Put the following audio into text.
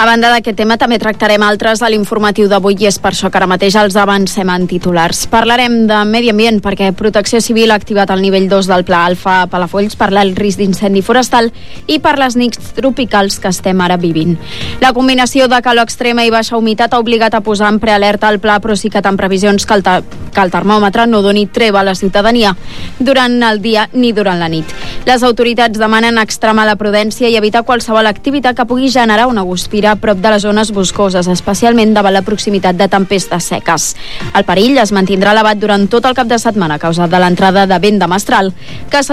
A banda d'aquest tema, també tractarem altres a l'informatiu d'avui i és per això que ara mateix els avancem en titulars. Parlarem de medi ambient perquè Protecció Civil ha activat el nivell 2 del Pla Alfa a Palafolls per l'alt risc d'incendi forestal i per les nits tropicals que estem ara vivint. La combinació de calor extrema i baixa humitat ha obligat a posar en prealerta el pla, però sí que tant previsions que el termòmetre no doni treva a la ciutadania durant el dia ni durant la nit. Les autoritats demanen extremar la prudència i evitar qualsevol activitat que pugui generar una guspira a prop de les zones boscoses, especialment davant la proximitat de tempestes seques. El perill es mantindrà elevat durant tot el cap de setmana a causa de l'entrada de vent de mestral que